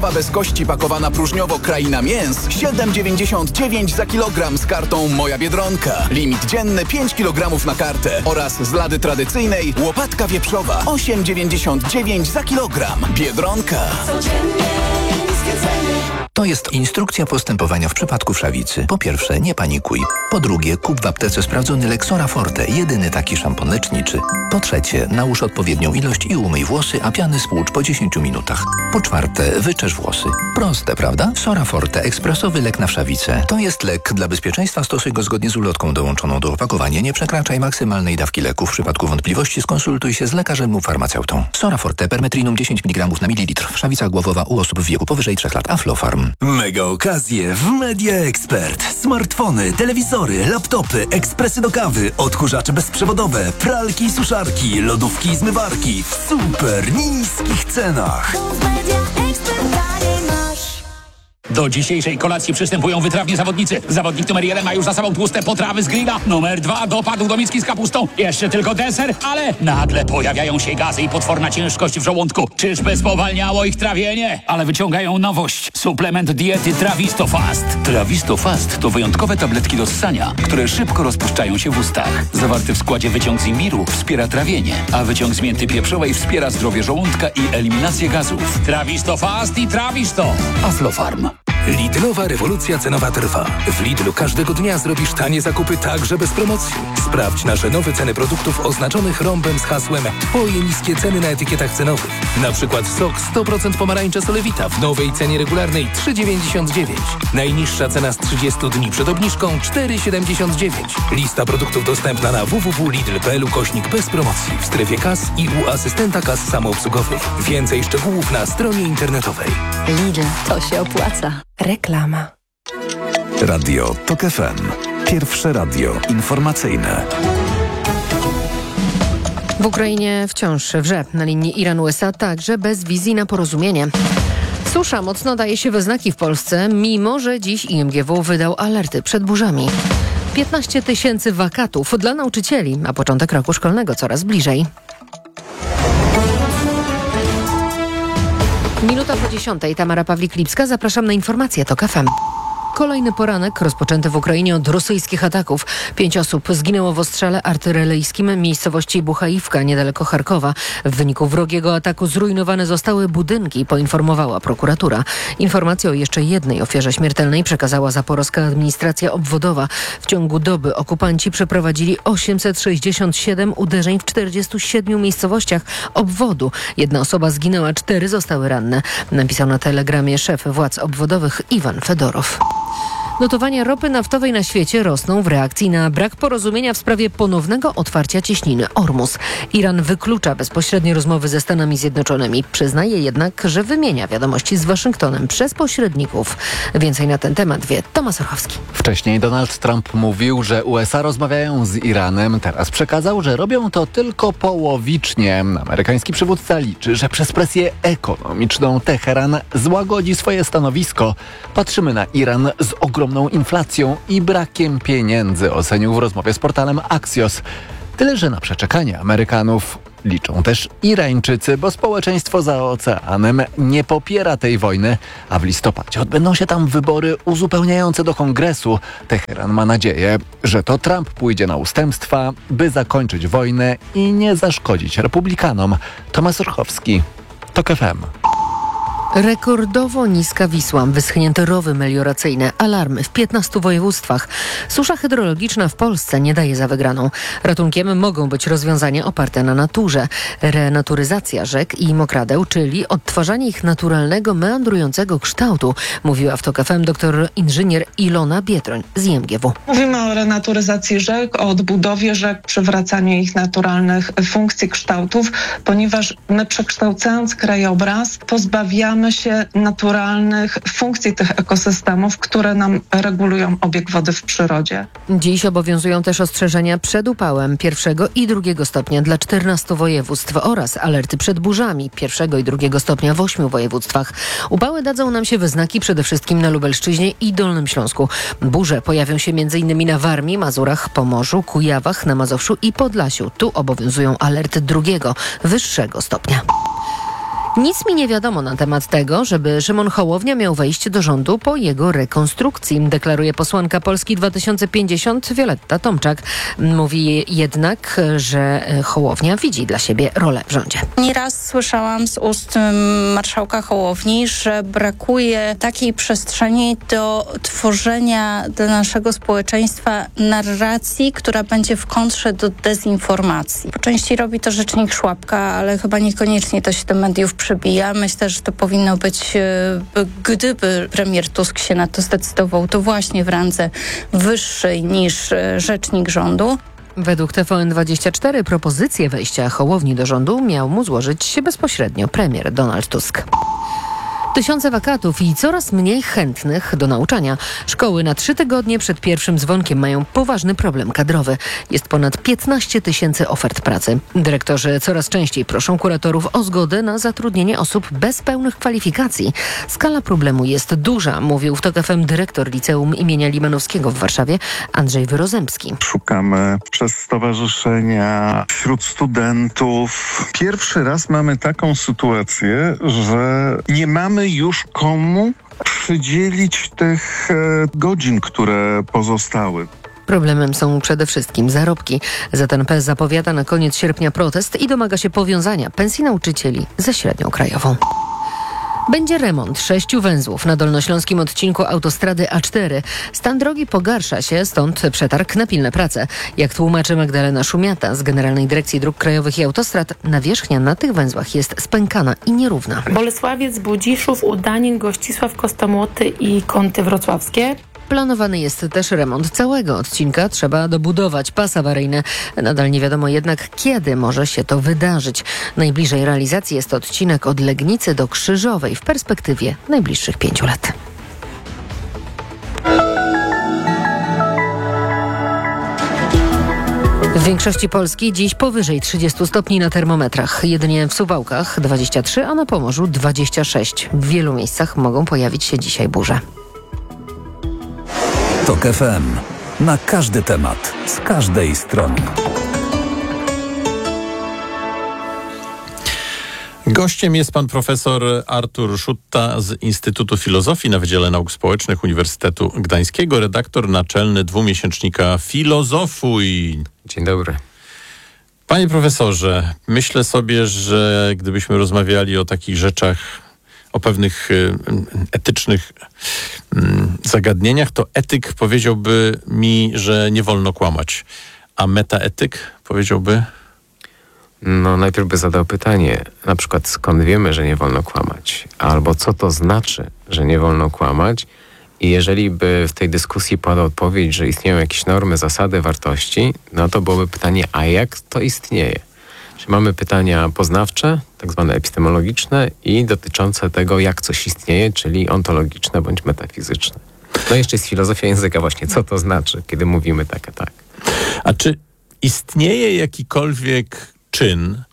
Bez kości pakowana próżniowo kraina mięs 7,99 za kilogram z kartą Moja Biedronka. Limit dzienny 5 kg na kartę. Oraz z lady tradycyjnej łopatka wieprzowa 8,99 za kilogram. Biedronka. Codziennie niskie ceny. To jest instrukcja postępowania w przypadku wszawicy. Po pierwsze, nie panikuj. Po drugie, kup w aptece sprawdzony Lexora Forte, jedyny taki szampon leczniczy. Po trzecie, nałóż odpowiednią ilość i umyj włosy, a piany spłucz po 10 minutach. Po czwarte, wyczesz włosy. Proste, prawda? Sora Forte, ekspresowy lek na wszawicę. To jest lek. Dla bezpieczeństwa stosuj go zgodnie z ulotką dołączoną do opakowania. Nie przekraczaj maksymalnej dawki leku. W przypadku wątpliwości skonsultuj się z lekarzem lub farmaceutą. Sora Forte, permetrinum 10 mg na mililitr. Wszawica głowowa u osób w wieku powyżej 3 lat. Aflofarm. Mega okazje w Media Expert. Smartfony, telewizory, laptopy, ekspresy do kawy, odkurzacze bezprzewodowe, pralki i suszarki, lodówki i zmywarki w super niskich cenach. Do dzisiejszej kolacji przystępują wytrawni zawodnicy. Zawodnik numer 1 ma już za sobą tłuste potrawy z grilla. Numer 2 dopadł do miski z kapustą. Jeszcze tylko deser, ale nagle pojawiają się gazy i potworna ciężkość w żołądku. Czyżby spowalniało ich trawienie? Ale wyciągają nowość. Suplement diety Trawisto Fast. Trawisto Fast to wyjątkowe tabletki do ssania, które szybko rozpuszczają się w ustach. Zawarty w składzie wyciąg z imbiru wspiera trawienie, a wyciąg z mięty pieprzowej wspiera zdrowie żołądka i eliminację gazów. Trawisto Fast i Trawisto. Aflofarm. Lidlowa rewolucja cenowa trwa. W Lidlu każdego dnia zrobisz tanie zakupy także bez promocji. Sprawdź nasze nowe ceny produktów oznaczonych rąbem z hasłem Twoje niskie ceny na etykietach cenowych. Na przykład sok 100% pomarańcze Solewita w nowej cenie regularnej 3,99. Najniższa cena z 30 dni przed obniżką 4,79. Lista produktów dostępna na www.lidl.pl/bez promocji w strefie kas i u asystenta kas samoobsługowych. Więcej szczegółów na stronie internetowej. Lidl, to się opłaca. Reklama. Radio TOK FM. Pierwsze radio informacyjne. W Ukrainie wciąż wrze na linii Iran-USA, także bez wizji na porozumienie. Susza mocno daje się we znaki w Polsce, mimo że dziś IMGW wydał alerty przed burzami. 15 000 wakatów dla nauczycieli, a początek roku szkolnego coraz bliżej. Minuta po 10. Tamara Pawlik-Lipska. Zapraszam na informacje TOK FM. Kolejny poranek rozpoczęty w Ukrainie od rosyjskich ataków. 5 osób zginęło w ostrzale artyleryjskim miejscowości Buchajivka, niedaleko Charkowa. W wyniku wrogiego ataku zrujnowane zostały budynki, poinformowała prokuratura. Informację o jeszcze jednej ofierze śmiertelnej przekazała zaporowska administracja obwodowa. W ciągu doby okupanci przeprowadzili 867 uderzeń w 47 miejscowościach obwodu. 1 osoba zginęła, 4 zostały ranne. Napisał na telegramie szef władz obwodowych Iwan Fedorow. Notowania ropy naftowej na świecie rosną w reakcji na brak porozumienia w sprawie ponownego otwarcia cieśniny Ormus. Iran wyklucza bezpośrednie rozmowy ze Stanami Zjednoczonymi. Przyznaje jednak, że wymienia wiadomości z Waszyngtonem przez pośredników. Więcej na ten temat wie Tomasz Orchowski. Wcześniej Donald Trump mówił, że USA rozmawiają z Iranem. Teraz przekazał, że robią to tylko połowicznie. Amerykański przywódca liczy, że przez presję ekonomiczną Teheran złagodzi swoje stanowisko. Patrzymy na Iran z ogromną inflacją i brakiem pieniędzy, ocenił w rozmowie z portalem Axios. Tyle, że na przeczekanie Amerykanów liczą też Irańczycy, bo społeczeństwo za oceanem nie popiera tej wojny, a w listopadzie odbędą się tam wybory uzupełniające do Kongresu. Teheran ma nadzieję, że to Trump pójdzie na ustępstwa, by zakończyć wojnę i nie zaszkodzić republikanom. Tomasz Orchowski, TOK FM. Rekordowo niska Wisła, wyschnięte rowy melioracyjne, alarmy w 15 województwach. Susza hydrologiczna w Polsce nie daje za wygraną. Ratunkiem mogą być rozwiązania oparte na naturze. Renaturyzacja rzek i mokradeł, czyli odtwarzanie ich naturalnego, meandrującego kształtu, mówiła w TOK FM doktor inżynier Ilona Biedroń z IMGW. Mówimy o renaturyzacji rzek, o odbudowie rzek, przywracaniu ich naturalnych funkcji, kształtów, ponieważ my, przekształcając krajobraz, pozbawiamy się naturalnych funkcji tych ekosystemów, które nam regulują obieg wody w przyrodzie. Dziś obowiązują też ostrzeżenia przed upałem 1. i 2. stopnia dla 14 województw oraz alerty przed burzami 1. i 2. stopnia w 8 województwach. Upały dadzą nam się we znaki przede wszystkim na Lubelszczyźnie i Dolnym Śląsku. Burze pojawią się m.in. na Warmii, Mazurach, Pomorzu, Kujawach, na Mazowszu i Podlasiu. Tu obowiązują alerty 2. wyższego stopnia. Nic mi nie wiadomo na temat tego, żeby Szymon Hołownia miał wejść do rządu po jego rekonstrukcji, deklaruje posłanka Polski 2050 Wioletta Tomczak. Mówi jednak, że Hołownia widzi dla siebie rolę w rządzie. Nieraz słyszałam z ust marszałka Hołowni, że brakuje takiej przestrzeni do tworzenia dla naszego społeczeństwa narracji, która będzie w kontrze do dezinformacji. Po części robi to rzecznik Szłapka, ale chyba niekoniecznie to się do mediów przebija. Myślę, że to powinno być, gdyby premier Tusk się na to zdecydował, to właśnie w randze wyższej niż rzecznik rządu. Według TVN24 propozycję wejścia Hołowni do rządu miał mu złożyć bezpośrednio premier Donald Tusk. Tysiące wakatów i coraz mniej chętnych do nauczania. Szkoły na 3 tygodnie przed pierwszym dzwonkiem mają poważny problem kadrowy. Jest ponad 15 000 ofert pracy. Dyrektorzy coraz częściej proszą kuratorów o zgodę na zatrudnienie osób bez pełnych kwalifikacji. Skala problemu jest duża, mówił w TOK FM dyrektor Liceum imienia Limanowskiego w Warszawie Andrzej Wyrozemski. Szukamy przez stowarzyszenia, wśród studentów. Pierwszy raz mamy taką sytuację, że nie mamy już komu przydzielić tych godzin, które pozostały. Problemem są przede wszystkim zarobki. ZNP zapowiada na koniec sierpnia protest i domaga się powiązania pensji nauczycieli ze średnią krajową. Będzie remont 6 węzłów na dolnośląskim odcinku autostrady A4. Stan drogi pogarsza się, stąd przetarg na pilne prace. Jak tłumaczy Magdalena Szumiata z Generalnej Dyrekcji Dróg Krajowych i Autostrad, nawierzchnia na tych węzłach jest spękana i nierówna. Bolesławiec, Budziszów, Udanin, Gościsław, Kostomłoty i Kąty Wrocławskie. Planowany jest też remont całego odcinka. Trzeba dobudować pas awaryjny. Nadal nie wiadomo jednak, kiedy może się to wydarzyć. Najbliżej realizacji jest odcinek od Legnicy do Krzyżowej w perspektywie najbliższych 5 lat. W większości Polski dziś powyżej 30 stopni na termometrach. Jedynie w Suwałkach 23, a na Pomorzu 26. W wielu miejscach mogą pojawić się dzisiaj burze. TOK FM. Na każdy temat, z każdej strony. Gościem jest pan profesor Artur Szutta z Instytutu Filozofii na Wydziale Nauk Społecznych Uniwersytetu Gdańskiego, redaktor naczelny dwumiesięcznika Filozofuj. Dzień dobry. Panie profesorze, myślę sobie, że gdybyśmy rozmawiali o takich rzeczach, o pewnych etycznych zagadnieniach, to etyk powiedziałby mi, że nie wolno kłamać. A metaetyk powiedziałby? No najpierw by zadał pytanie, na przykład skąd wiemy, że nie wolno kłamać? Albo co to znaczy, że nie wolno kłamać? I jeżeli by w tej dyskusji padła odpowiedź, że istnieją jakieś normy, zasady, wartości, no to byłoby pytanie, a jak to istnieje? Czyli mamy pytania poznawcze, tak zwane epistemologiczne i dotyczące tego, jak coś istnieje, czyli ontologiczne bądź metafizyczne. No i jeszcze jest filozofia języka właśnie, co to znaczy, kiedy mówimy tak, a tak. A czy istnieje jakikolwiek czyn,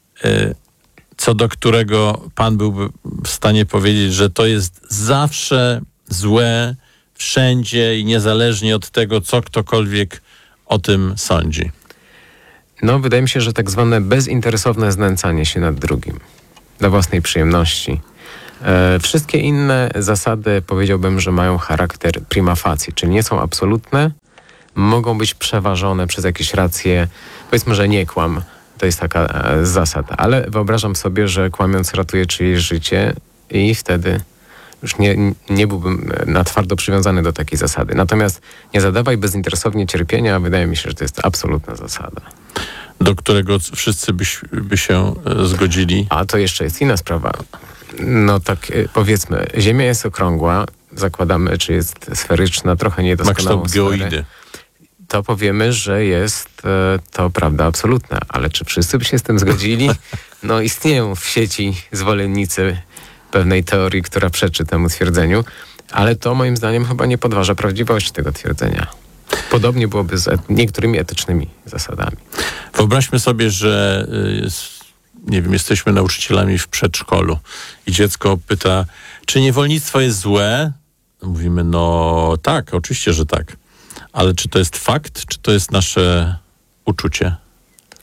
co do którego pan byłby w stanie powiedzieć, że to jest zawsze złe, wszędzie i niezależnie od tego, co ktokolwiek o tym sądzi? No, wydaje mi się, że tak zwane bezinteresowne znęcanie się nad drugim dla własnej przyjemności. Wszystkie inne zasady powiedziałbym, że mają charakter prima facie, czyli nie są absolutne, mogą być przeważone przez jakieś racje. Powiedzmy, że nie kłam, to jest taka zasada, ale wyobrażam sobie, że kłamiąc ratuję czyjeś życie i wtedy już nie byłbym na twardo przywiązany do takiej zasady. Natomiast nie zadawaj bezinteresownie cierpienia, wydaje mi się, że to jest absolutna zasada. Do którego wszyscy by się zgodzili. A to jeszcze jest inna sprawa. No tak powiedzmy, Ziemia jest okrągła, zakładamy, czy jest sferyczna, trochę niedoskonałą ma kształt geoidy. To powiemy, że jest to prawda absolutna. Ale czy wszyscy by się z tym zgodzili? No istnieją w sieci zwolennicy pewnej teorii, która przeczy temu twierdzeniu, ale to moim zdaniem chyba nie podważa prawdziwości tego twierdzenia. Podobnie byłoby z niektórymi etycznymi zasadami. Wyobraźmy sobie, że nie wiem, jesteśmy nauczycielami w przedszkolu i dziecko pyta, czy niewolnictwo jest złe? Mówimy, no tak, oczywiście, że tak. Ale czy to jest fakt, czy to jest nasze uczucie?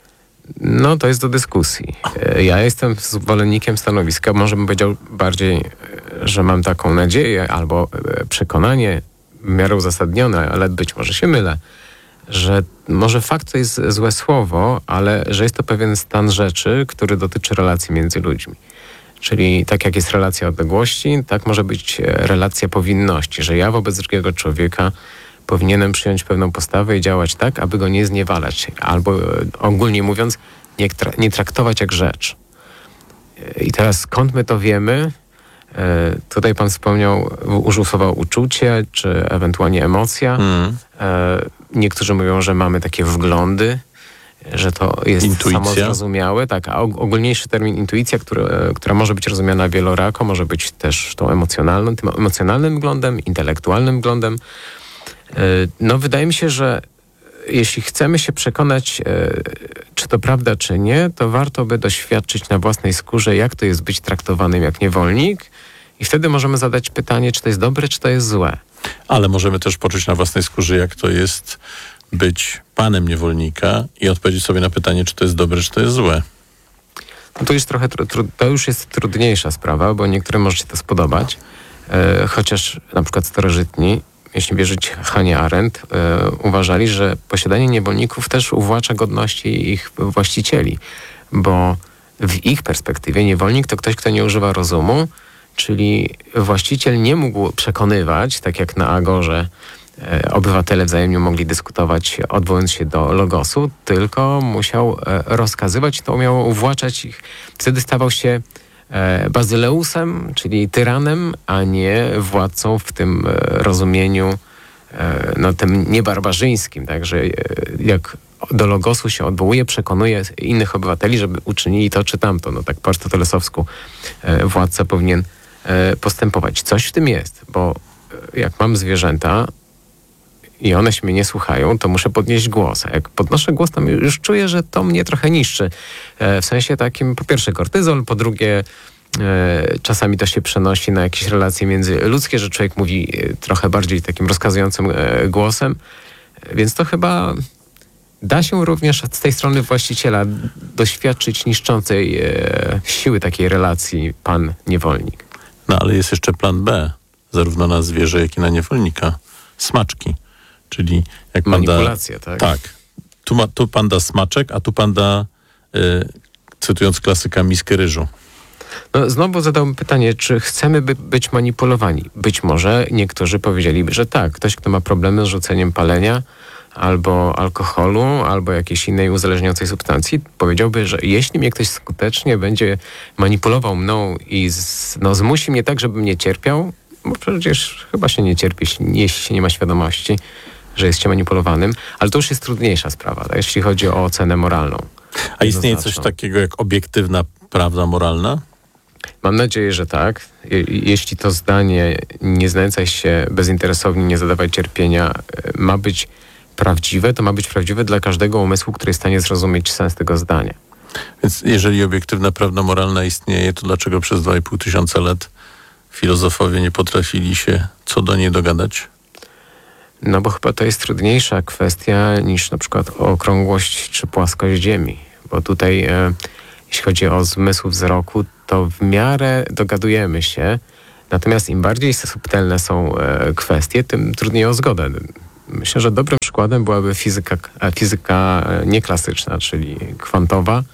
No, to jest do dyskusji. Ja jestem zwolennikiem stanowiska, może bym powiedział bardziej, że mam taką nadzieję albo przekonanie w miarę uzasadnione, ale być może się mylę, że może fakt to jest złe słowo, ale że jest to pewien stan rzeczy, który dotyczy relacji między ludźmi. Czyli tak jak jest relacja odległości, tak może być relacja powinności, że ja wobec drugiego człowieka powinienem przyjąć pewną postawę i działać tak, aby go nie zniewalać, albo ogólnie mówiąc, nie traktować jak rzecz. I teraz skąd my to wiemy? Tutaj pan wspomniał, użył słowa uczucie, czy ewentualnie emocja. Niektórzy mówią, że mamy takie wglądy, że to jest samozrozumiałe. Tak, a ogólniejszy termin intuicja, która może być rozumiana wielorako, może być też tą tym emocjonalnym wglądem, intelektualnym wglądem. No, wydaje mi się, że jeśli chcemy się przekonać, czy to prawda, czy nie, to warto by doświadczyć na własnej skórze, jak to jest być traktowanym jak niewolnik, i wtedy możemy zadać pytanie, czy to jest dobre, czy to jest złe. Ale możemy też poczuć na własnej skórze, jak to jest być panem niewolnika i odpowiedzieć sobie na pytanie, czy to jest dobre, czy to jest złe. No to już trochę to już jest trudniejsza sprawa, bo niektórym może się to spodobać, chociaż na przykład starożytni, jeśli wierzyć Hanie Arendt, uważali, że posiadanie niewolników też uwłacza godności ich właścicieli, bo w ich perspektywie niewolnik to ktoś, kto nie używa rozumu, czyli właściciel nie mógł przekonywać, tak jak na Agorze obywatele wzajemnie mogli dyskutować, odwołując się do logosu, tylko musiał rozkazywać, to umiało uwłaczać ich. Wtedy stawał się bazyleusem, czyli tyranem, a nie władcą w tym rozumieniu, no tym niebarbarzyńskim. Także jak do logosu się odwołuje, przekonuje innych obywateli, żeby uczynili to czy tamto. No tak po arystotelesowsku władca powinien postępować. Coś w tym jest, bo jak mam zwierzęta i one się mnie nie słuchają, to muszę podnieść głos. A jak podnoszę głos, to już czuję, że to mnie trochę niszczy. W sensie takim, po pierwsze kortyzol, po drugie czasami to się przenosi na jakieś relacje międzyludzkie, że człowiek mówi trochę bardziej takim rozkazującym głosem. Więc to chyba da się również z tej strony właściciela doświadczyć niszczącej siły takiej relacji pan-niewolnik. No ale jest jeszcze plan B, zarówno na zwierzę, jak i na niewolnika. Smaczki. Czyli jak manipulacja, tak? Tak. Tu pan da smaczek, a tu pan da, cytując klasyka, miskę ryżu. No, znowu zadałbym pytanie, czy chcemy być manipulowani? Być może niektórzy powiedzieliby, że tak. Ktoś, kto ma problemy z rzuceniem palenia, albo alkoholu, albo jakiejś innej uzależniającej substancji, powiedziałby, że jeśli mnie ktoś skutecznie będzie manipulował mną i zmusi mnie tak, żebym nie cierpiał, bo przecież chyba się nie cierpi, jeśli się nie ma świadomości, że jest się manipulowanym, ale to już jest trudniejsza sprawa, tak? Jeśli chodzi o ocenę moralną. A istnieje coś takiego jak obiektywna prawda moralna? Mam nadzieję, że tak. Jeśli to zdanie nie znęcaj się bezinteresownie, nie zadawać cierpienia ma być prawdziwe, to ma być prawdziwe dla każdego umysłu, który jest w stanie zrozumieć sens tego zdania. Więc jeżeli obiektywna prawda moralna istnieje, to dlaczego przez 2500 lat filozofowie nie potrafili się co do niej dogadać? No bo chyba to jest trudniejsza kwestia niż na przykład okrągłość czy płaskość Ziemi. Bo tutaj jeśli chodzi o zmysł wzroku, to w miarę dogadujemy się. Natomiast im bardziej subtelne są kwestie, tym trudniej o zgodę. Myślę, że dobrym przykładem byłaby fizyka nieklasyczna, czyli kwantowa,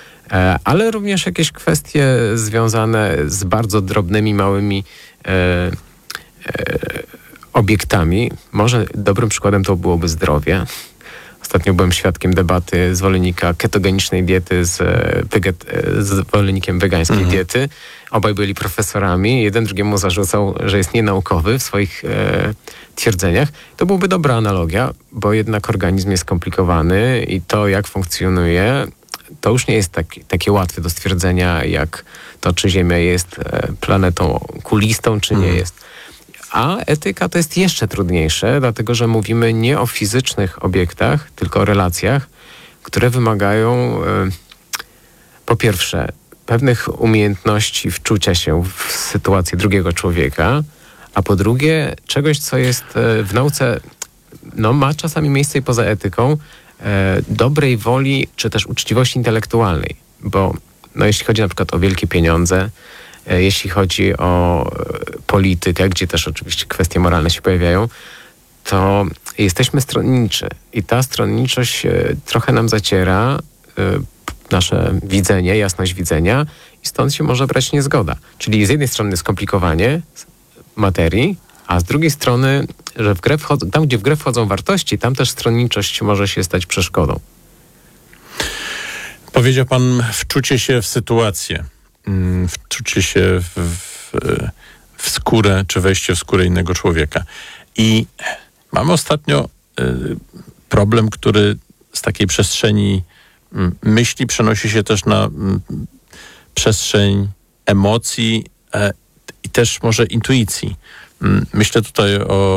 ale również jakieś kwestie związane z bardzo drobnymi, małymi obiektami. Może dobrym przykładem to byłoby zdrowie. Ostatnio byłem świadkiem debaty zwolennika ketogenicznej diety z zwolennikiem wegańskiej diety. Obaj byli profesorami. Jeden drugiemu zarzucał, że jest nienaukowy w swoich twierdzeniach. To byłaby dobra analogia, bo jednak organizm jest skomplikowany i to, jak funkcjonuje, to już nie jest takie łatwe do stwierdzenia, jak to, czy Ziemia jest planetą kulistą, czy nie jest. A etyka to jest jeszcze trudniejsze, dlatego że mówimy nie o fizycznych obiektach, tylko o relacjach, które wymagają po pierwsze pewnych umiejętności wczucia się w sytuację drugiego człowieka, a po drugie czegoś, co jest w nauce, no ma czasami miejsce i poza etyką, dobrej woli, czy też uczciwości intelektualnej. Bo jeśli chodzi na przykład o wielkie pieniądze, jeśli chodzi o politykę, gdzie też oczywiście kwestie moralne się pojawiają, to jesteśmy stronniczy. I ta stronniczość trochę nam zaciera nasze widzenie, jasność widzenia i stąd się może brać niezgoda. Czyli z jednej strony skomplikowanie materii, a z drugiej strony, że tam, gdzie w grę wchodzą wartości, tam też stronniczość może się stać przeszkodą. Powiedział pan wczucie się w sytuację, wczucie się w skórę, czy wejście w skórę innego człowieka. I mamy ostatnio problem, który z takiej przestrzeni myśli przenosi się też na przestrzeń emocji i też może intuicji. Myślę tutaj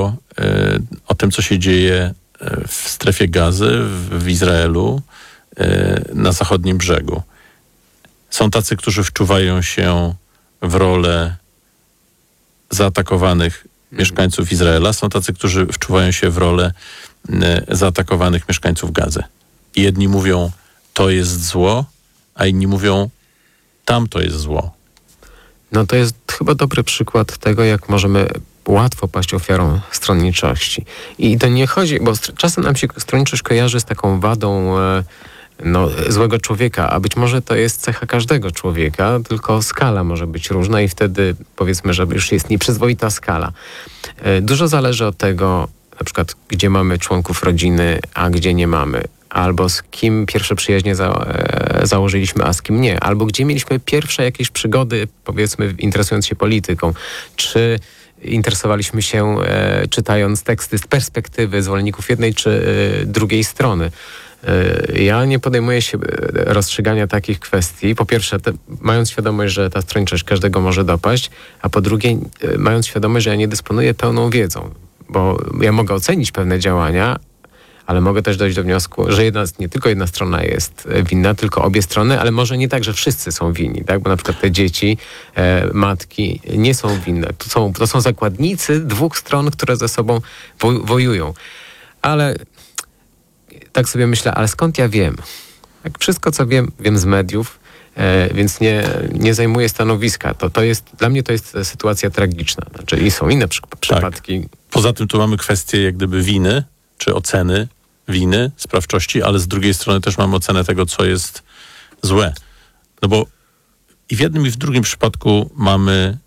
o tym, co się dzieje w strefie Gazy, w Izraelu, na zachodnim brzegu. Są tacy, którzy wczuwają się w rolę zaatakowanych mieszkańców Izraela. Są tacy, którzy wczuwają się w rolę zaatakowanych mieszkańców Gazy. I jedni mówią, to jest zło, a inni mówią, tam to jest zło. No to jest chyba dobry przykład tego, jak możemy łatwo paść ofiarą stronniczości. I to nie chodzi, bo czasem nam się stronniczość kojarzy z taką wadą złego człowieka, a być może to jest cecha każdego człowieka, tylko skala może być różna i wtedy powiedzmy, że już jest nieprzyzwoita skala. Dużo zależy od tego, na przykład gdzie mamy członków rodziny, a gdzie nie mamy. Albo z kim pierwsze przyjaźnie założyliśmy, a z kim nie. Albo gdzie mieliśmy pierwsze jakieś przygody, powiedzmy, interesując się polityką. Czy interesowaliśmy się czytając teksty z perspektywy zwolenników jednej czy drugiej strony. Ja nie podejmuję się rozstrzygania takich kwestii. Po pierwsze, mając świadomość, że ta stronniczość każdego może dopaść, a po drugie, mając świadomość, że ja nie dysponuję pełną wiedzą. Bo ja mogę ocenić pewne działania, ale mogę też dojść do wniosku, że nie tylko jedna strona jest winna, tylko obie strony, ale może nie tak, że wszyscy są winni, tak? Bo na przykład te dzieci, matki nie są winne. To są zakładnicy dwóch stron, które ze sobą wojują. Ale tak sobie myślę, ale skąd ja wiem? Jak wszystko, co wiem z mediów, więc nie zajmuję stanowiska. Dla mnie to jest sytuacja tragiczna. Znaczy, i są inne przypadki. Tak. Poza tym tu mamy kwestię jak gdyby winy, czy oceny winy, sprawczości, ale z drugiej strony też mamy ocenę tego, co jest złe. No bo i w jednym, i w drugim przypadku mamy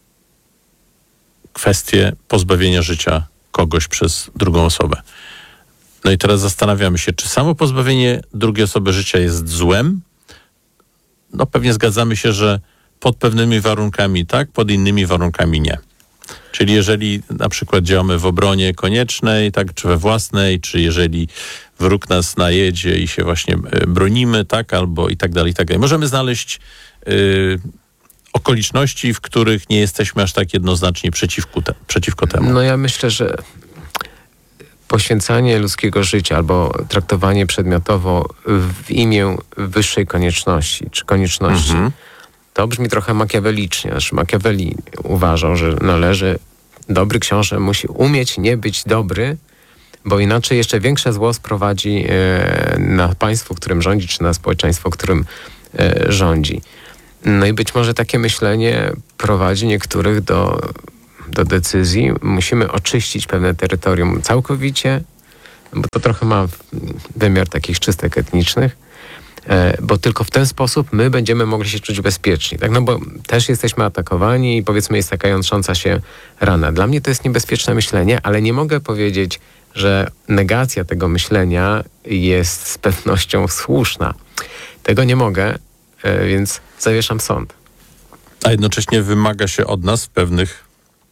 kwestię pozbawienia życia kogoś przez drugą osobę. No i teraz zastanawiamy się, czy samo pozbawienie drugiej osoby życia jest złem? No pewnie zgadzamy się, że pod pewnymi warunkami tak, pod innymi warunkami nie. Czyli jeżeli na przykład działamy w obronie koniecznej, tak, czy we własnej, czy jeżeli wróg nas najedzie i się właśnie bronimy, tak, albo i tak dalej, i tak dalej. Możemy znaleźć okoliczności, w których nie jesteśmy aż tak jednoznacznie przeciwko temu. No ja myślę, że poświęcanie ludzkiego życia albo traktowanie przedmiotowo w imię wyższej konieczności, czy konieczności, to brzmi trochę makiawelicznie. Znaczy Machiavelli uważał, że dobry książę musi umieć nie być dobry, bo inaczej jeszcze większe zło sprowadzi na państwo, którym rządzi, czy na społeczeństwo, którym rządzi. No i być może takie myślenie prowadzi niektórych do decyzji. Musimy oczyścić pewne terytorium całkowicie, bo to trochę ma wymiar takich czystek etnicznych, bo tylko w ten sposób my będziemy mogli się czuć bezpieczni. Tak? No bo też jesteśmy atakowani i powiedzmy jest taka jątrząca się rana. Dla mnie to jest niebezpieczne myślenie, ale nie mogę powiedzieć, że negacja tego myślenia jest z pewnością słuszna. Tego nie mogę, więc zawieszam sąd. A jednocześnie wymaga się od nas w pewnych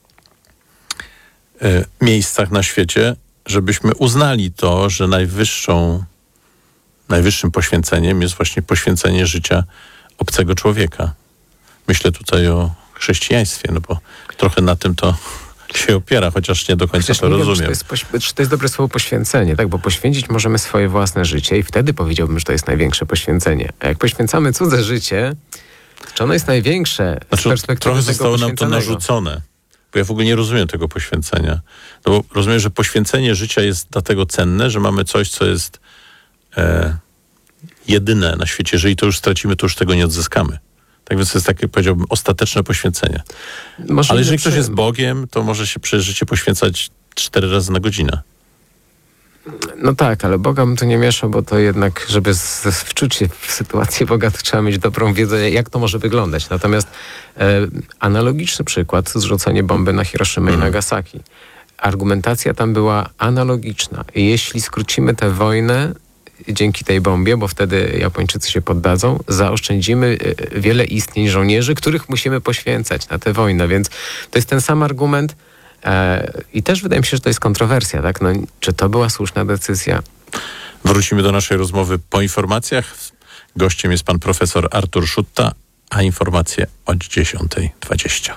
miejscach na świecie, żebyśmy uznali to, że najwyższym poświęceniem jest właśnie poświęcenie życia obcego człowieka. Myślę tutaj o chrześcijaństwie, no bo trochę na tym to się opiera, chociaż nie do końca to rozumiem. Czy to jest dobre słowo poświęcenie, tak? Bo poświęcić możemy swoje własne życie i wtedy powiedziałbym, że to jest największe poświęcenie. A jak poświęcamy cudze życie, czy ono jest największe z perspektywy trochę tego zostało nam to narzucone. Bo ja w ogóle nie rozumiem tego poświęcenia. No bo rozumiem, że poświęcenie życia jest dlatego cenne, że mamy coś, co jest jedyne na świecie. Jeżeli to już stracimy, to już tego nie odzyskamy. Tak więc to jest takie, powiedziałbym, ostateczne poświęcenie. Ale jeżeli ktoś jest Bogiem, to może się przez życie poświęcać 4 razy na godzinę. No tak, ale Boga bym tu nie mieszał, bo to jednak, żeby wczuć się w sytuację Boga, to trzeba mieć dobrą wiedzę, jak to może wyglądać. Natomiast analogiczny przykład, zrzucenie bomby na Hiroszymę i Nagasaki. Argumentacja tam była analogiczna. I jeśli skrócimy tę wojnę dzięki tej bombie, bo wtedy Japończycy się poddadzą, zaoszczędzimy wiele istnień żołnierzy, których musimy poświęcać na tę wojnę. Więc to jest ten sam argument. I też wydaje mi się, że to jest kontrowersja, tak? No, czy to była słuszna decyzja? Wrócimy do naszej rozmowy po informacjach. Gościem jest pan profesor Artur Szutta, a informacje o 10:20.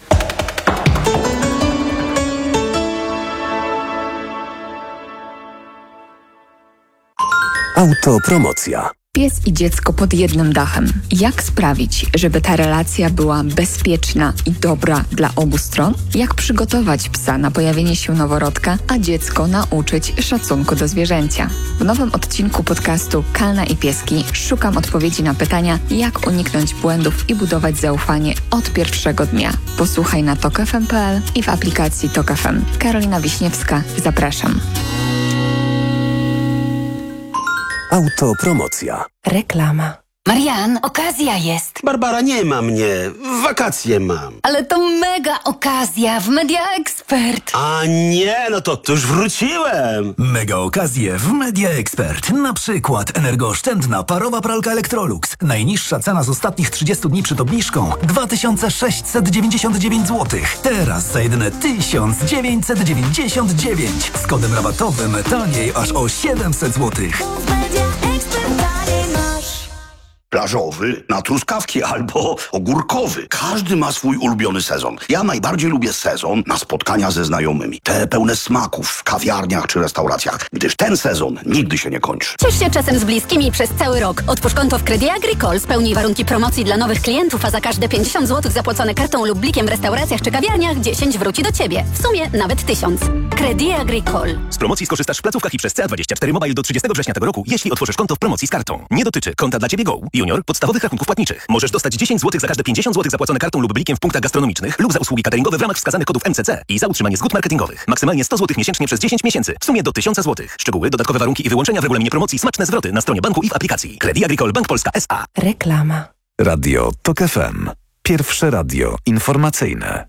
Autopromocja. Pies i dziecko pod jednym dachem. Jak sprawić, żeby ta relacja była bezpieczna i dobra dla obu stron? Jak przygotować psa na pojawienie się noworodka, a dziecko nauczyć szacunku do zwierzęcia? W nowym odcinku podcastu Kalna i Pieski szukam odpowiedzi na pytania, jak uniknąć błędów i budować zaufanie od pierwszego dnia. Posłuchaj na tokfm.pl i w aplikacji Tok FM. Karolina Wiśniewska, zapraszam. Autopromocja. Reklama. Marian, okazja jest. Barbara, nie ma mnie. Wakacje mam. Ale to mega okazja w Media Expert. A nie, no to już wróciłem. Mega okazje w Media Expert. Na przykład energooszczędna parowa pralka Electrolux. Najniższa cena z ostatnich 30 dni przed obniżką 2699 zł. Teraz za jedyne 1999. Z kodem rabatowym taniej aż o 700 zł. Plażowy na truskawki albo ogórkowy. Każdy ma swój ulubiony sezon. Ja najbardziej lubię sezon na spotkania ze znajomymi. Te pełne smaków w kawiarniach czy restauracjach, gdyż ten sezon nigdy się nie kończy. Ciesz się czasem z bliskimi przez cały rok. Otwórz konto w Crédit Agricole, spełnij warunki promocji dla nowych klientów, a za każde 50 zł zapłacone kartą lub blikiem w restauracjach czy kawiarniach 10 wróci do Ciebie. W sumie nawet 1000. Crédit Agricole. Z promocji skorzystasz w placówkach i przez CA24 Mobile do 30 września tego roku, jeśli otworzysz konto w promocji z kartą. Nie dotyczy konta dla Ciebie Go, Junior, podstawowych rachunków płatniczych. Możesz dostać 10 zł za każde 50 zł zapłacone kartą lub blikiem w punktach gastronomicznych lub za usługi cateringowe w ramach wskazanych kodów MCC i za utrzymanie zgód marketingowych. Maksymalnie 100 zł miesięcznie przez 10 miesięcy. W sumie do 1000 zł. Szczegóły, dodatkowe warunki i wyłączenia w regulaminie promocji, smaczne zwroty na stronie banku i w aplikacji. Crédit Agricole Bank Polska S.A. Reklama. Radio Tok FM. Pierwsze radio informacyjne.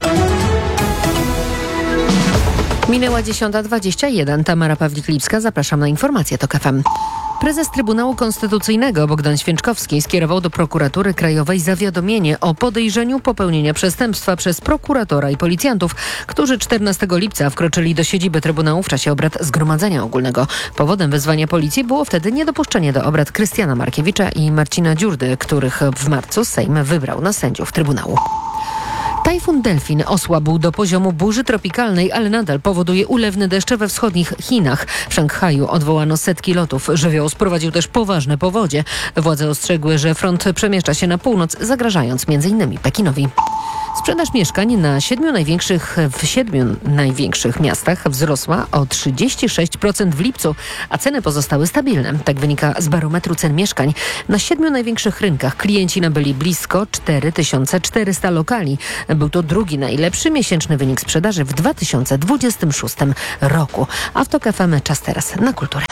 Minęła 10:21. Tamara Pawlik-Lipska. Zapraszam na informacje Tok FM. Prezes Trybunału Konstytucyjnego Bogdan Święczkowski skierował do Prokuratury Krajowej zawiadomienie o podejrzeniu popełnienia przestępstwa przez prokuratora i policjantów, którzy 14 lipca wkroczyli do siedziby Trybunału w czasie obrad Zgromadzenia Ogólnego. Powodem wezwania policji było wtedy niedopuszczenie do obrad Krystiana Markiewicza i Marcina Dziurdy, których w marcu Sejm wybrał na sędziów Trybunału. Tajfun Delfin osłabł do poziomu burzy tropikalnej, ale nadal powoduje ulewne deszcze we wschodnich Chinach. W Szanghaju odwołano setki lotów. Żywioł sprowadził też poważne powodzie. Władze ostrzegły, że front przemieszcza się na północ, zagrażając m.in. Pekinowi. Sprzedaż mieszkań w 7 największych miastach wzrosła o 36% w lipcu, a ceny pozostały stabilne. Tak wynika z barometru cen mieszkań. Na 7 największych rynkach klienci nabyli blisko 4400 lokali. Był to drugi najlepszy miesięczny wynik sprzedaży w 2026 roku. A w Tok FM czas teraz na kulturę.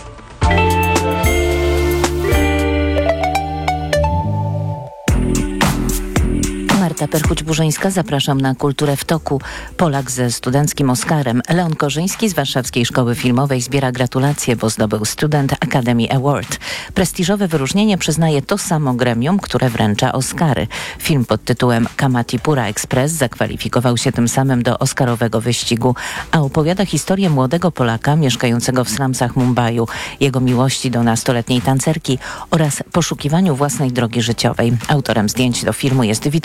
Marta Perchuć-Burzyńska, zapraszam na Kulturę w toku. Polak ze studenckim Oscarem. Leon Korzyński z Warszawskiej Szkoły Filmowej zbiera gratulacje, bo zdobył Student Academy Award. Prestiżowe wyróżnienie przyznaje to samo gremium, które wręcza Oscary. Film pod tytułem Kamatipura Express zakwalifikował się tym samym do oscarowego wyścigu, a opowiada historię młodego Polaka mieszkającego w slumsach Mumbaiu, jego miłości do nastoletniej tancerki oraz poszukiwaniu własnej drogi życiowej. Autorem zdjęć do filmu jest Witold Prokop.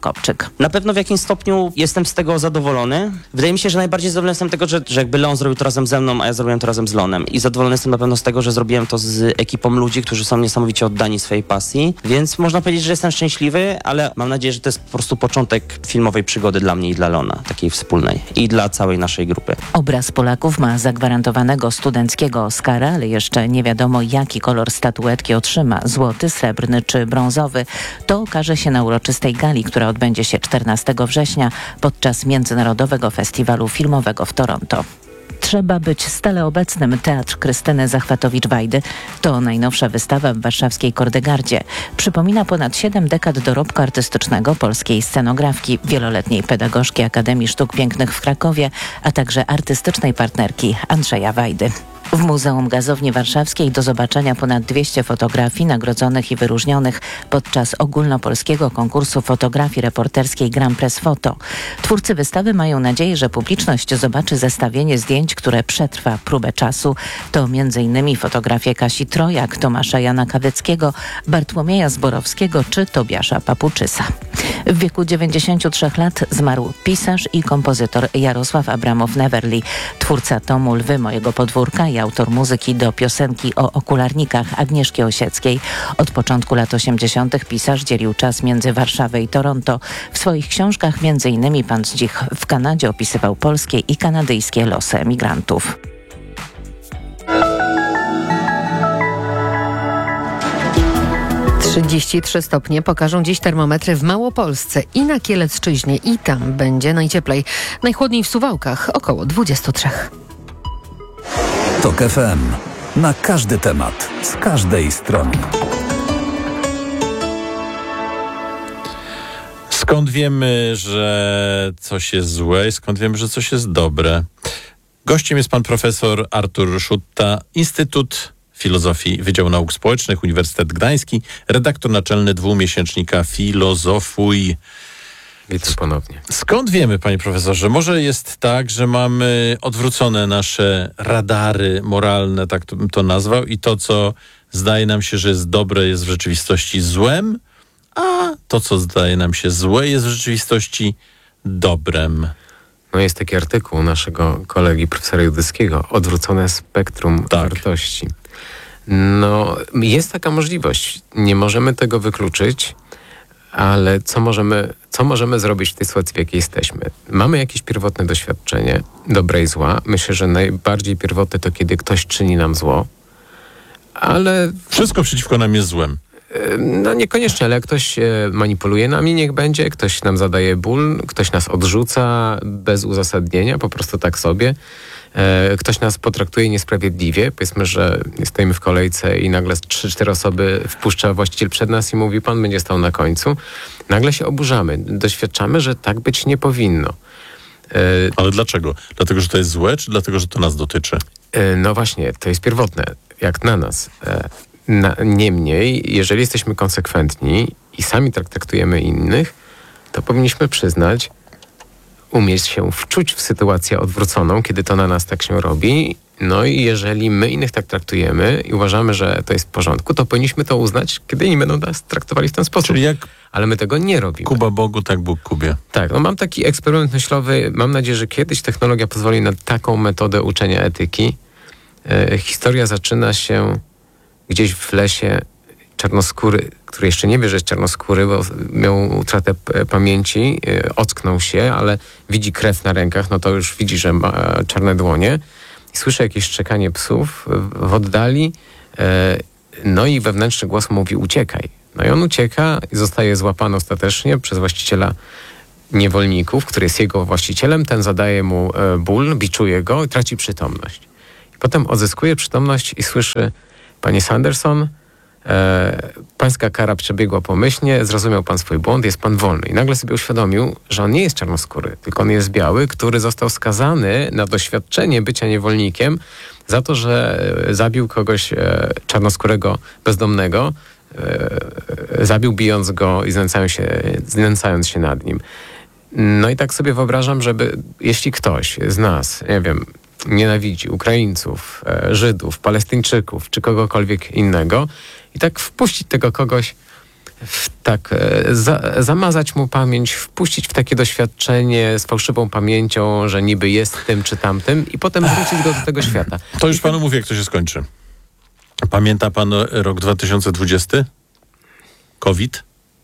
Kopczyk. Na pewno w jakimś stopniu jestem z tego zadowolony. Wydaje mi się, że najbardziej zadowolony jestem z tego, że jakby Leon zrobił to razem ze mną, a ja zrobiłem to razem z Leonem. I zadowolony jestem na pewno z tego, że zrobiłem to z ekipą ludzi, którzy są niesamowicie oddani swojej pasji. Więc można powiedzieć, że jestem szczęśliwy, ale mam nadzieję, że to jest po prostu początek filmowej przygody dla mnie i dla Leona, takiej wspólnej. I dla całej naszej grupy. Obraz Polaków ma zagwarantowanego studenckiego Oscara, ale jeszcze nie wiadomo, jaki kolor statuetki otrzyma. Złoty, srebrny czy brązowy. To okaże się na uroczystej gali, która odbędzie się 14 września podczas Międzynarodowego Festiwalu Filmowego w Toronto. Trzeba być stale obecnym. Teatr Krystyny Zachwatowicz-Wajdy to najnowsza wystawa w warszawskiej Kordegardzie. Przypomina ponad 7 dekad dorobku artystycznego polskiej scenografki, wieloletniej pedagogzki Akademii Sztuk Pięknych w Krakowie, a także artystycznej partnerki Andrzeja Wajdy. W Muzeum Gazowni Warszawskiej do zobaczenia ponad 200 fotografii nagrodzonych i wyróżnionych podczas ogólnopolskiego konkursu fotografii reporterskiej Grand Press Photo. Twórcy wystawy mają nadzieję, że publiczność zobaczy zestawienie zdjęć, które przetrwa próbę czasu. To m.in. fotografie Kasi Trojak, Tomasza Jana Kawyckiego, Bartłomieja Zborowskiego czy Tobiasza Papuczysa. W wieku 93 lat zmarł pisarz i kompozytor Jarosław Abramow-Neverly, twórca tomu Lwy mojego podwórka i autor muzyki do piosenki o okularnikach Agnieszki Osieckiej. Od początku lat 80. pisarz dzielił czas między Warszawą i Toronto. W swoich książkach m.in. Pan Zdich w Kanadzie opisywał polskie i kanadyjskie losy emigrantów. ...33 stopnie pokażą dziś termometry w Małopolsce i na Kielecczyźnie i tam będzie najcieplej. Najchłodniej w Suwałkach około 23. TOK FM. Na każdy temat, z każdej strony. Skąd wiemy, że coś jest złe i skąd wiemy, że coś jest dobre? Gościem jest pan profesor Artur Szutta, Instytut Filozofii Wydział Nauk Społecznych, Uniwersytet Gdański, redaktor naczelny dwumiesięcznika Filozofuj. Witam ponownie. Skąd wiemy, panie profesorze? Może jest tak, że mamy odwrócone nasze radary moralne, tak bym to nazwał, i to, co zdaje nam się, że jest dobre, jest w rzeczywistości złem, a to, co zdaje nam się złe, jest w rzeczywistości dobrem. No jest taki artykuł naszego kolegi profesora Judyskiego, Odwrócone spektrum wartości. No, jest taka możliwość. Nie możemy tego wykluczyć, ale co możemy zrobić w tej sytuacji, w jakiej jesteśmy? Mamy jakieś pierwotne doświadczenie, dobre i zła. Myślę, że najbardziej pierwotne to, kiedy ktoś czyni nam zło, ale... Wszystko przeciwko nam jest złem. No niekoniecznie, ale jak ktoś manipuluje nami, niech będzie, ktoś nam zadaje ból, ktoś nas odrzuca bez uzasadnienia, po prostu tak sobie. Ktoś nas potraktuje niesprawiedliwie, powiedzmy, że stoimy w kolejce i nagle 3-4 osoby wpuszcza właściciel przed nas i mówi, pan będzie stał na końcu. Nagle się oburzamy, doświadczamy, że tak być nie powinno. Ale dlaczego? Dlatego, że to jest złe, czy dlatego, że to nas dotyczy? No właśnie, to jest pierwotne, jak na nas. Niemniej, jeżeli jesteśmy konsekwentni i sami traktujemy innych, to powinniśmy przyznać, umieć się wczuć w sytuację odwróconą, kiedy to na nas tak się robi. No i jeżeli my innych tak traktujemy i uważamy, że to jest w porządku, to powinniśmy to uznać, kiedy inni będą nas traktowali w ten sposób. Czyli jak ale my tego nie robimy. Kuba Bogu, tak Bóg Kubie. Tak, no mam taki eksperyment myślowy. Mam nadzieję, że kiedyś technologia pozwoli na taką metodę uczenia etyki. Historia zaczyna się gdzieś w lesie. Czarnoskóry, który jeszcze nie wie, że jest czarnoskóry, bo miał utratę pamięci, ocknął się, ale widzi krew na rękach, no to już widzi, że ma czarne dłonie. I słyszy jakieś szczekanie psów w oddali, no i wewnętrzny głos mówi uciekaj. No i on ucieka i zostaje złapany ostatecznie przez właściciela niewolników, który jest jego właścicielem. Ten zadaje mu ból, biczuje go i traci przytomność. I potem odzyskuje przytomność i słyszy: panie Sanderson, pańska kara przebiegła pomyślnie, zrozumiał pan swój błąd, jest pan wolny. I nagle sobie uświadomił, że on nie jest czarnoskóry, tylko on jest biały, który został skazany na doświadczenie bycia niewolnikiem za to, że zabił kogoś czarnoskórego, bezdomnego, zabił bijąc go i znęcając się nad nim. No i tak sobie wyobrażam, żeby jeśli ktoś z nas, nie wiem, nienawidzi Ukraińców, Żydów, Palestyńczyków czy kogokolwiek innego i tak wpuścić tego kogoś zamazać mu pamięć, wpuścić w takie doświadczenie z fałszywą pamięcią, że niby jest tym czy tamtym i potem wrócić go do tego świata. To już panu mówię, jak to się skończy. Pamięta pan rok 2020? COVID?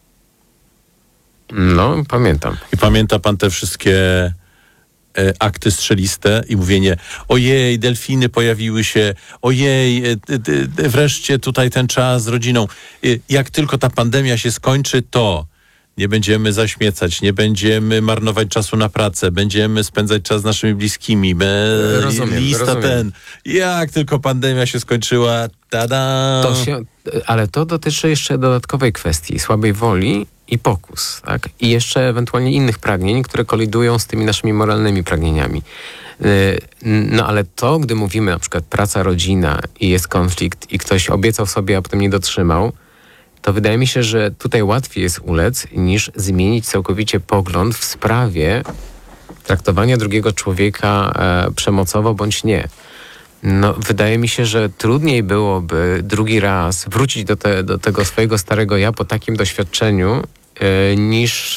No, pamiętam. I pamięta pan te wszystkie akty strzeliste i mówienie: ojej, delfiny pojawiły się, ojej, wreszcie tutaj ten czas z rodziną. Jak tylko ta pandemia się skończy, to nie będziemy zaśmiecać, nie będziemy marnować czasu na pracę, będziemy spędzać czas z naszymi bliskimi. Rozumiem. Jak tylko pandemia się skończyła, tada! Ale to dotyczy jeszcze dodatkowej kwestii, słabej woli i pokus, tak? I jeszcze ewentualnie innych pragnień, które kolidują z tymi naszymi moralnymi pragnieniami. No ale to, gdy mówimy na przykład praca, rodzina i jest konflikt i ktoś obiecał sobie, a potem nie dotrzymał, to wydaje mi się, że tutaj łatwiej jest ulec, niż zmienić całkowicie pogląd w sprawie traktowania drugiego człowieka przemocowo bądź nie. No, wydaje mi się, że trudniej byłoby drugi raz wrócić do tego swojego starego ja po takim doświadczeniu, niż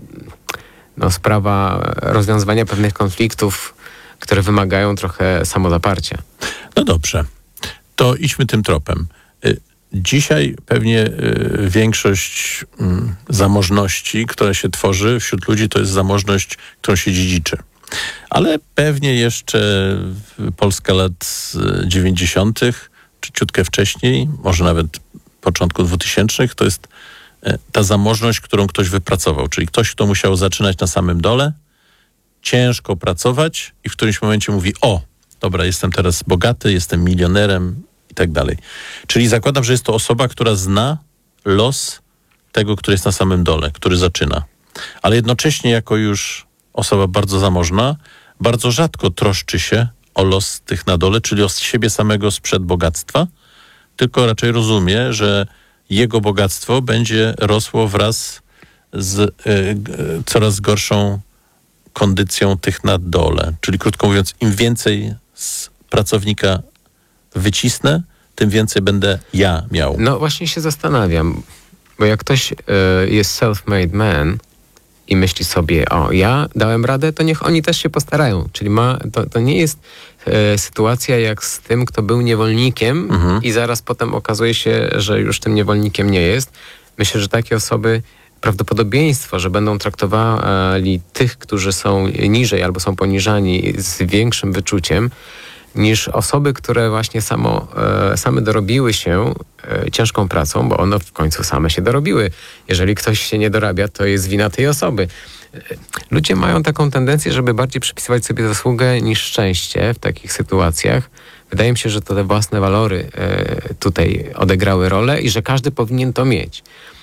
sprawa rozwiązywania pewnych konfliktów, które wymagają trochę samozaparcia. No dobrze, to idźmy tym tropem. Dzisiaj pewnie większość zamożności, która się tworzy wśród ludzi, to jest zamożność, którą się dziedziczy. Ale pewnie jeszcze Polska lat 90., czy ciutkę wcześniej, może nawet początku 2000, to jest ta zamożność, którą ktoś wypracował. Czyli ktoś, kto musiał zaczynać na samym dole, ciężko pracować i w którymś momencie mówi: o, dobra, jestem teraz bogaty, jestem milionerem i tak dalej. Czyli zakładam, że jest to osoba, która zna los tego, który jest na samym dole, który zaczyna. Ale jednocześnie jako już osoba bardzo zamożna, bardzo rzadko troszczy się o los tych na dole, czyli o siebie samego sprzed bogactwa, tylko raczej rozumie, że jego bogactwo będzie rosło wraz z coraz gorszą kondycją tych na dole. Czyli krótko mówiąc, im więcej z pracownika wycisnę, tym więcej będę ja miał. No właśnie się zastanawiam, bo jak ktoś jest self-made man i myśli sobie: o, ja dałem radę, to niech oni też się postarają. Czyli to nie jest sytuacja jak z tym, kto był niewolnikiem i zaraz potem okazuje się, że już tym niewolnikiem nie jest. Myślę, że takie osoby, prawdopodobieństwo, że będą traktowali tych, którzy są niżej albo są poniżani, z większym wyczuciem, niż osoby, które właśnie same dorobiły się ciężką pracą, bo one w końcu same się dorobiły. Jeżeli ktoś się nie dorabia, to jest wina tej osoby. Ludzie mają taką tendencję, żeby bardziej przypisywać sobie zasługę niż szczęście w takich sytuacjach. Wydaje mi się, że to te własne walory tutaj odegrały rolę i że każdy powinien to mieć.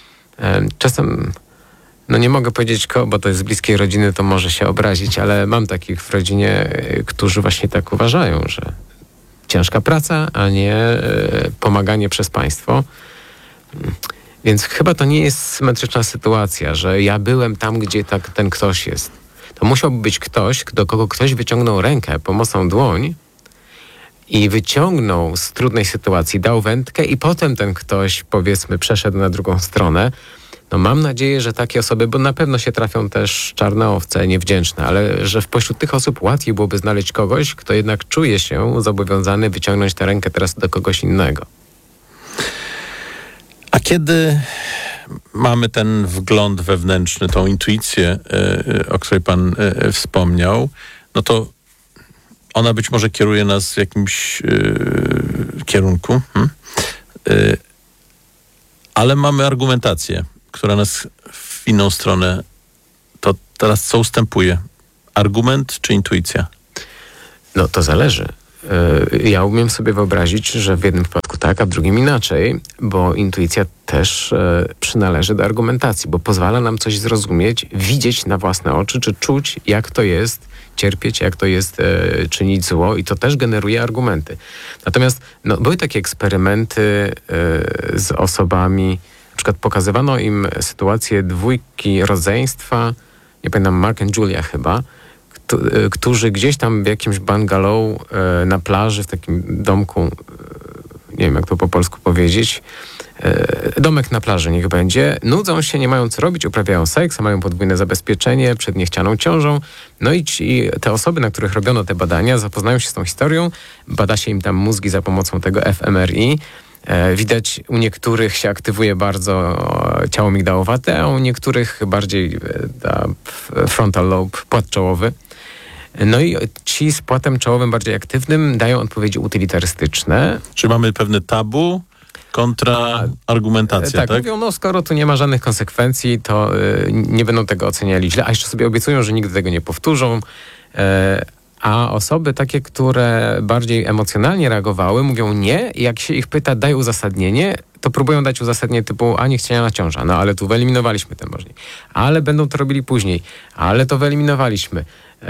Czasem, nie mogę powiedzieć bo to jest z bliskiej rodziny, to może się obrazić, ale mam takich w rodzinie, którzy właśnie tak uważają, że ciężka praca, a nie pomaganie przez państwo. Więc chyba to nie jest symetryczna sytuacja, że ja byłem tam, gdzie ten ktoś jest. To musiałby być ktoś, do kogo ktoś wyciągnął rękę, pomocną dłoń i wyciągnął z trudnej sytuacji, dał wędkę i potem ten ktoś, powiedzmy, przeszedł na drugą stronę. No mam nadzieję, że takie osoby, bo na pewno się trafią też czarne owce, niewdzięczne, ale że pośród tych osób łatwiej byłoby znaleźć kogoś, kto jednak czuje się zobowiązany wyciągnąć tę rękę teraz do kogoś innego. A kiedy mamy ten wgląd wewnętrzny, tą intuicję, o której pan wspomniał, no to ona być może kieruje nas w jakimś kierunku, ale mamy argumentację, która nas w inną stronę. To teraz co ustępuje? Argument czy intuicja? No to zależy. Ja umiem sobie wyobrazić, że w jednym wypadku tak, a w drugim inaczej, bo intuicja też przynależy do argumentacji, bo pozwala nam coś zrozumieć, widzieć na własne oczy, czy czuć, jak to jest cierpieć, jak to jest czynić zło, i to też generuje argumenty. Natomiast były takie eksperymenty z osobami, na przykład pokazywano im sytuację dwójki rodzeństwa, nie pamiętam, Mark and Julia chyba, którzy gdzieś tam w jakimś bungalow na plaży, w takim domku, nie wiem jak to po polsku powiedzieć, domek na plaży niech będzie, nudzą się, nie mają co robić, uprawiają seks, a mają podwójne zabezpieczenie przed niechcianą ciążą. No i te osoby, na których robiono te badania, zapoznają się z tą historią, bada się im tam mózgi za pomocą tego fMRI. Widać, u niektórych się aktywuje bardzo ciało migdałowate, a u niektórych bardziej frontal lobe, płat czołowy. No i ci z płatem czołowym bardziej aktywnym dają odpowiedzi utylitarystyczne. Czy mamy pewne tabu kontra argumentacja, tak? Mówią, skoro tu nie ma żadnych konsekwencji, to nie będą tego oceniali źle, a jeszcze sobie obiecują, że nigdy tego nie powtórzą. A osoby takie, które bardziej emocjonalnie reagowały, mówią nie. I jak się ich pyta, daj uzasadnienie, to próbują dać uzasadnienie typu, niechciana ciąża. No ale tu wyeliminowaliśmy ten możliwy. Ale będą to robili później. Ale to wyeliminowaliśmy.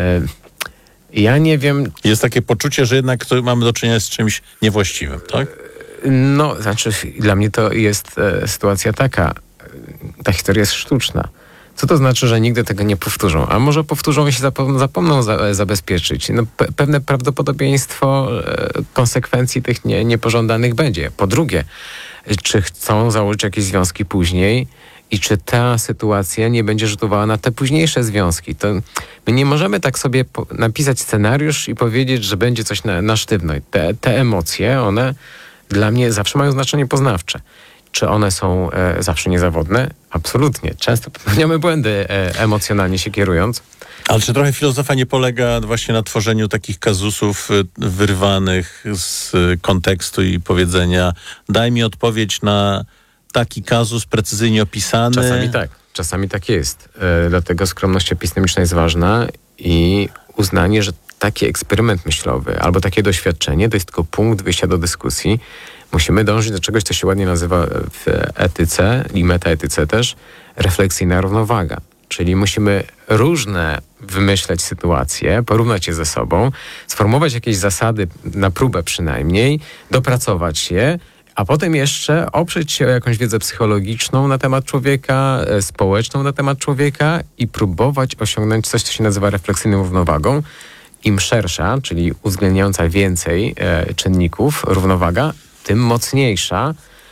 Ja nie wiem... Jest takie poczucie, że jednak mamy do czynienia z czymś niewłaściwym, tak? No, znaczy dla mnie to jest sytuacja taka. Ta historia jest sztuczna. Co to znaczy, że nigdy tego nie powtórzą? A może powtórzą i się zapomną zabezpieczyć? No, pewne prawdopodobieństwo konsekwencji tych niepożądanych będzie. Po drugie, czy chcą założyć jakieś związki później i czy ta sytuacja nie będzie rzutowała na te późniejsze związki? To my nie możemy tak sobie napisać scenariusz i powiedzieć, że będzie coś na sztywno. Te emocje, one dla mnie zawsze mają znaczenie poznawcze. Czy one są zawsze niezawodne? Absolutnie. Często popełniamy błędy emocjonalnie się kierując. Ale czy trochę filozofia nie polega właśnie na tworzeniu takich kazusów wyrwanych z kontekstu i powiedzenia daj mi odpowiedź na taki kazus precyzyjnie opisany? Czasami tak jest. Dlatego skromność epistemiczna jest ważna i uznanie, że taki eksperyment myślowy albo takie doświadczenie to jest tylko punkt wyjścia do dyskusji. Musimy dążyć do czegoś, co się ładnie nazywa w etyce i metaetyce też refleksyjna równowaga. Czyli musimy różne wymyśleć sytuacje, porównać je ze sobą, sformułować jakieś zasady na próbę przynajmniej, dopracować je, a potem jeszcze oprzeć się o jakąś wiedzę psychologiczną na temat człowieka, społeczną na temat człowieka i próbować osiągnąć coś, co się nazywa refleksyjną równowagą. Im szersza, czyli uwzględniająca więcej czynników równowaga, tym mocniejsza.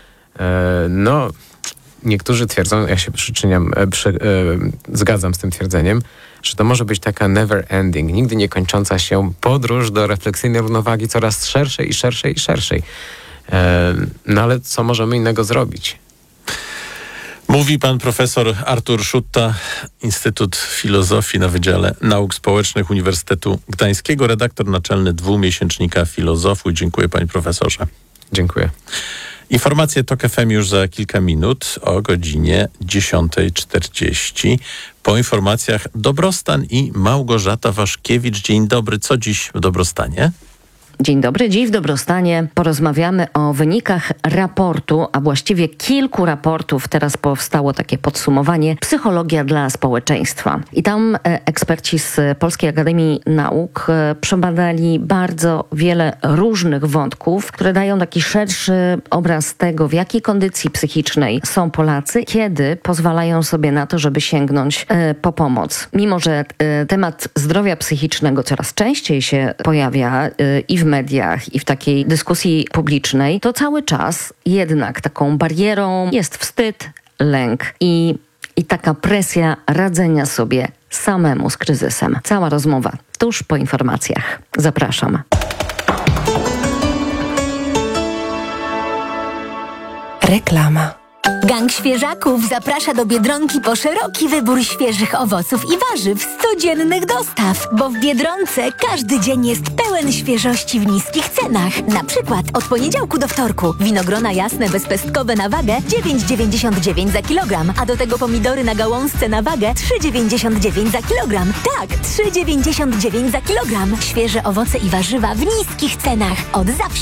Niektórzy twierdzą, ja się zgadzam z tym twierdzeniem, że to może być taka never ending, nigdy nie kończąca się podróż do refleksyjnej równowagi coraz szerszej i szerszej i szerszej. Ale co możemy innego zrobić? Mówi pan profesor Artur Szutta, Instytut Filozofii na Wydziale Nauk Społecznych Uniwersytetu Gdańskiego, redaktor naczelny dwumiesięcznika Filozofu. Dziękuję panie profesorze. Dziękuję. Informacje TOK FM już za kilka minut o godzinie 10:40. Po informacjach Dobrostan i Małgorzata Waszkiewicz. Dzień dobry. Co dziś w Dobrostanie? Dzień dobry. Dziś w Dobrostanie porozmawiamy o wynikach raportu, a właściwie kilku raportów. Teraz powstało takie podsumowanie Psychologia dla społeczeństwa. I tam eksperci z Polskiej Akademii Nauk przebadali bardzo wiele różnych wątków, które dają taki szerszy obraz tego, w jakiej kondycji psychicznej są Polacy, kiedy pozwalają sobie na to, żeby sięgnąć po pomoc. Mimo że temat zdrowia psychicznego coraz częściej się pojawia i w mediach, i w takiej dyskusji publicznej, to cały czas jednak taką barierą jest wstyd, lęk i taka presja radzenia sobie samemu z kryzysem. Cała rozmowa tuż po informacjach. Zapraszam. Reklama. Gang Świeżaków zaprasza do Biedronki po szeroki wybór świeżych owoców i warzyw z codziennych dostaw, bo w Biedronce każdy dzień jest pełen świeżości w niskich cenach. Na przykład od poniedziałku do wtorku winogrona jasne bezpestkowe na wagę 9,99 za kilogram, a do tego pomidory na gałązce na wagę 3,99 za kilogram. Tak, 3,99 za kilogram. Świeże owoce i warzywa w niskich cenach. Od zawsze.